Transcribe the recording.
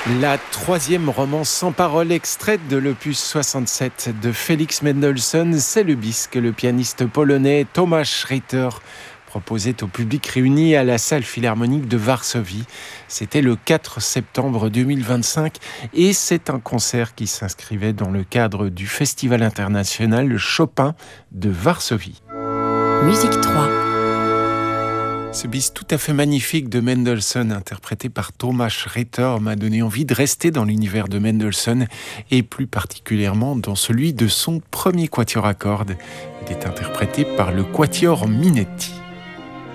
La troisième romance sans parole extraite de l'opus 67 de Félix Mendelssohn, c'est le bis que le pianiste polonais Tomasz Ritter proposait au public réuni à la salle philharmonique de Varsovie. C'était le 4 septembre 2025 et c'est un concert qui s'inscrivait dans le cadre du Festival international Chopin de Varsovie. Musique 3. Ce bis tout à fait magnifique de Mendelssohn, interprété par Tomasz Ritter, m'a donné envie de rester dans l'univers de Mendelssohn et plus particulièrement dans celui de son premier quatuor à cordes. Il est interprété par le Quatuor Minetti.